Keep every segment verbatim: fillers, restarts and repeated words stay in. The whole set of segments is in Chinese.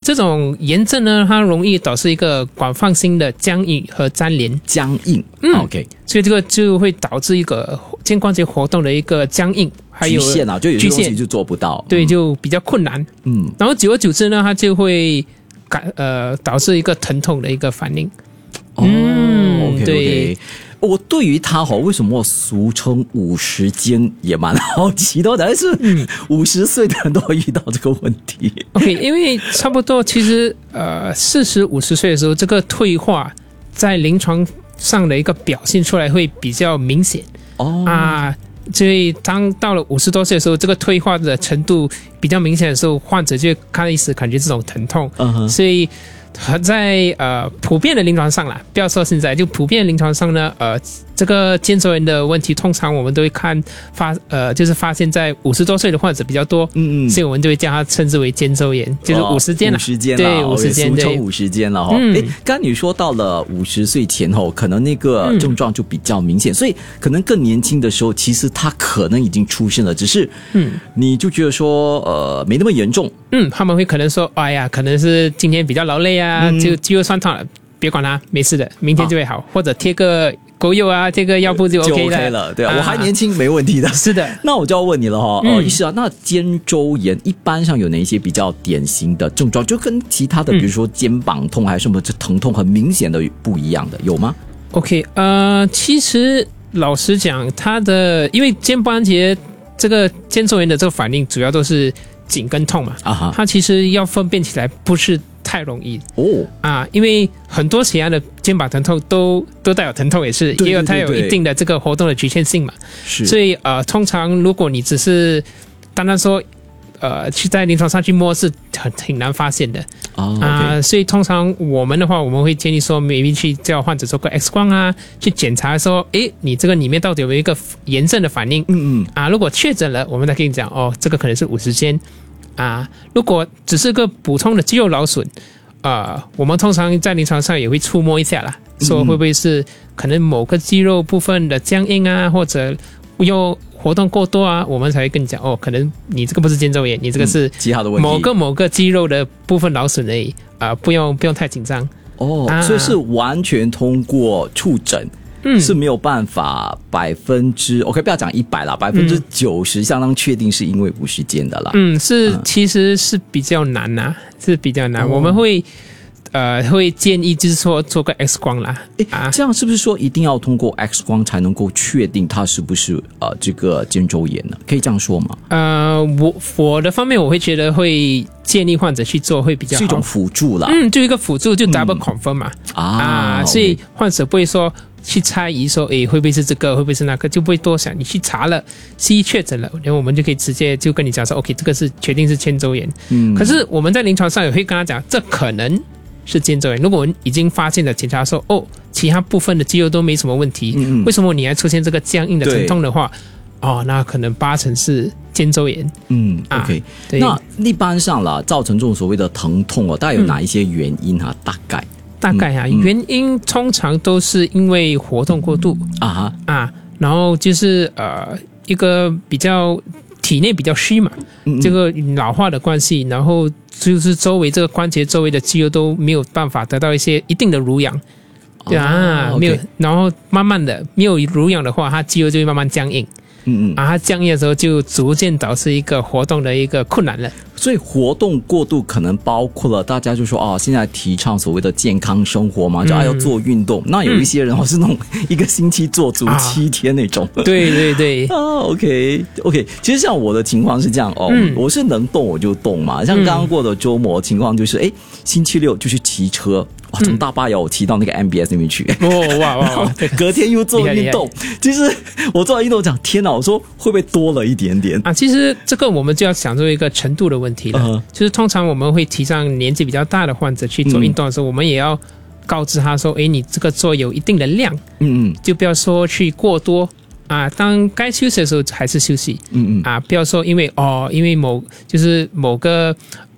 这种炎症呢，它容易导致一个广泛性的僵硬和粘连。 僵硬， 嗯 ，OK， 所以这个就会导致一个肩关节活动的一个僵硬，还有局限啊，就有些东西就做不到， 对，就比较困难。 嗯， 然后久而久之呢，它就会感呃导致一个疼痛的一个反应。 哦、 嗯 ，OK， 对。 我对于它哈，为什么俗称五十肩也蛮好奇的，但是五十岁的人都会遇到这个问题。 OK， 因为差不多其实呃四十五十岁的时候，这个退化在临床上的一个表现出来会比较明显。 哦啊，所以当到了五十多岁的时候，这个退化的程度比较明显的时候，患者就开始感觉这种疼痛。 嗯哼， 所以在呃普遍的临床上啦，不要说现在，就普遍的临床上呢，呃，这个肩周炎的问题，通常我们都会看发呃，就是发现在五十多岁的患者比较多， 嗯嗯， 所以我们就会将它称之为肩周炎，就是五十肩啦， 五十肩对，五十肩， 俗称五十肩了哈。 嗯， 诶，刚才你说到了五十岁前后，可能那个症状就比较明显，嗯、所以可能更年轻的时候，其实它可能已经出现了，只是嗯，你就觉得说呃没那么严重， 嗯，他们会可能说，哎呀，可能是今天比较劳累啊，嗯、就肌肉酸痛了。别管它，没事的，明天就会好，啊、或者贴个狗油啊，贴个药布就 OK 了， 就 OK 了，对啊，啊我还年轻，没问题的。 是的， 那我就要问你了哈， 嗯、 呃，医师啊，那肩周炎一般上有哪一些比较典型的症状，就跟其他的，比如说肩膀痛还是什么这疼痛很明显的不一样的，有吗 ？OK， 呃，其实老实讲，它的因为肩关节这个肩周炎的这个反应，主要都是紧跟痛嘛，啊哈，它其实要分辨起来不是太容易哦啊，因为很多其他的肩膀疼痛都都带有疼痛，也是也有它有一定的这个活动的局限性嘛。 是， 所以呃，通常如果你只是单单说呃去在临床上去摸是很挺难发现的啊、 哦呃 okay 所以通常我们的话，我们会建议说 ，maybe 去叫患者做个 X 光啊，去检查说，诶，你这个里面到底有没有一个炎症的反应？ 嗯嗯啊，如果确诊了，我们再跟你讲哦，这个可能是五十肩。啊，如果只是个普通的肌肉劳损，呃，我们通常在临床上也会触摸一下啦，说会不会是可能某个肌肉部分的僵硬啊，或者又活动过多啊，我们才会跟你讲哦，可能你这个不是肩周炎，你这个是其他的问题， 某个某个肌肉的部分劳损而已啊、呃，不用不用太紧张哦、 啊， 所以是完全通过触诊。嗯，是没有办法百分之 OK， 不要讲一百啦，百分之九十相当确定是因为五十肩的啦。 嗯，是，嗯、其实是比较难呐、啊，是比较难。哦、我们会呃会建议就是说做个 X 光啦。 啊，这样是不是说一定要通过 X 光才能够确定它是不是呃这个肩周炎呢？可以这样说吗？ 呃，我我的方面我会觉得会建议患者去做会比较好， 是一种辅助啦。 嗯，就一个辅助，就 double confirm 嘛。 嗯、啊, 啊，所以患者不会说。去猜疑说，诶，会不会是这个，会不会是那个，就不会多想。你去查了，西医确诊了，然后我们就可以直接就跟你讲说 ，OK， 这个是确定是肩周炎。嗯，可是我们在临床上也会跟他讲，这可能是肩周炎。如果我们已经发现了，检查说，哦，其他部分的肌肉都没什么问题，嗯、为什么你还出现这个僵硬的疼痛的话，哦，那可能八成是肩周炎。 嗯 ，OK，、啊、那一般上啦，造成这种所谓的疼痛哦，大概有哪一些原因啊？嗯、大概？ 大概啊，嗯、原因通常都是因为活动过度啊啊，然后就是呃一个比较体内比较虚嘛，嗯、这个老化的关系，然后就是周围这个关节周围的肌肉都没有办法得到一些一定的濡养，对啊， 哦、 没有， okay 然后慢慢的没有濡养的话，它肌肉就会慢慢僵硬。嗯嗯，啊，它僵硬的时候就逐渐导致一个活动的一个困难了。 所以活动过度可能包括了大家就说哦，现在提倡所谓的健康生活嘛，就要做运动。嗯、那有一些人哦是那种一个星期做足七天那种。 啊、对对对。 啊 ，OK OK， 其实像我的情况是这样哦，嗯、我是能动我就动嘛。像刚刚过的周末情况就是，哎，星期六就去骑车。哇，从大巴窑我骑到那个 M B S 那边去， 哦哇哇哇！ 隔天又做运动，其实我做完运动讲，天哪，我说会不会多了一点点啊？其实这个我们就要想做一个程度的问题了。Uh-huh. 就是通常我们会提倡年纪比较大的患者去做运动的时候，嗯、我们也要告知他说，哎，你这个做有一定的量，嗯嗯，就不要说去过多。啊，当该休息的时候还是休息，嗯嗯，啊，不要说因为哦，因为某就是某个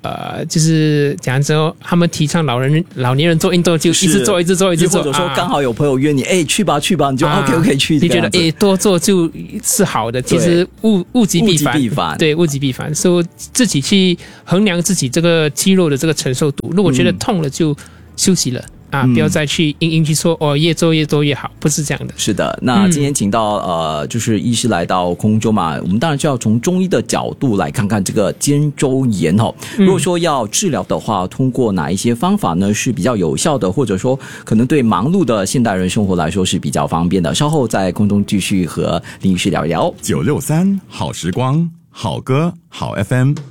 呃，就是讲之后，他们提倡老人老年人做运动，就一直做，一直做，一直做。 或者说刚好有朋友约你，哎、啊，去吧去吧，你就、啊、OK OK 去。 你觉得哎多做就是好的，其实物物极必反， 物极必反， 对，物极必反。所以自己去衡量自己这个肌肉的这个承受度，如果觉得痛了就休息了。嗯啊，不要再去硬硬去说哦，越做越多越好，不是这样的。 是的，那今天请到、嗯、呃，就是医师来到空中嘛，我们当然就要从中医的角度来看看这个肩周炎哦。如果说要治疗的话，通过哪一些方法呢是比较有效的，或者说可能对忙碌的现代人生活来说是比较方便的？稍后在空中继续和林医师聊一聊。 九六三好时光，好歌好 F M。